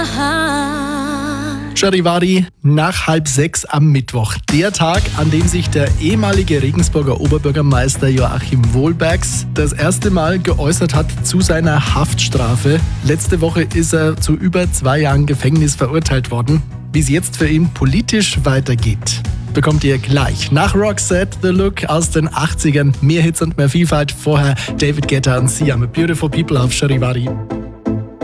Charivari nach 5:30 am Mittwoch. Der Tag, an dem sich der ehemalige Regensburger Oberbürgermeister Joachim Wohlbergs das erste Mal geäußert hat zu seiner Haftstrafe. Letzte Woche ist er zu über 2 Jahren Gefängnis verurteilt worden. Wie es jetzt für ihn politisch weitergeht, bekommt ihr gleich. Nach Roxette, The Look aus den 80ern. Mehr Hits und mehr Vielfalt. Vorher David Guetta und Sia mit Beautiful People auf Charivari.